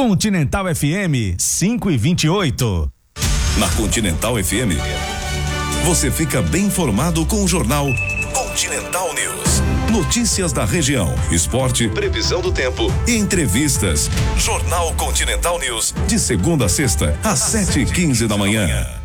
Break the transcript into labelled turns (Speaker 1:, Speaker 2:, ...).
Speaker 1: Continental FM 5:28.
Speaker 2: Na Continental FM, você fica bem informado com o jornal Continental News. Notícias da região, esporte, previsão do tempo e entrevistas. Jornal Continental News, de segunda a sexta, às 7:15 da manhã.